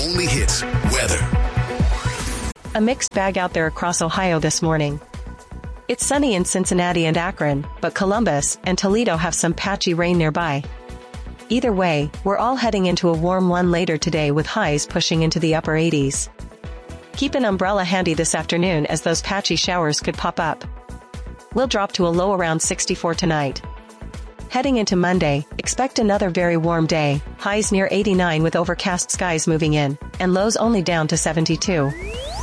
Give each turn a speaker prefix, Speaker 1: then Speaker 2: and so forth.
Speaker 1: only hits weather.
Speaker 2: A mixed bag out there across Ohio this morning. It's sunny in Cincinnati and Akron, but Columbus and Toledo have some patchy rain nearby. Either way, we're all heading into a warm one later today with highs pushing into the upper 80s. Keep an umbrella handy this afternoon as those patchy showers could pop up. We'll drop to a low around 64 tonight. Heading into Monday, expect another very warm day, highs near 89 with overcast skies moving in, and lows only down to 72.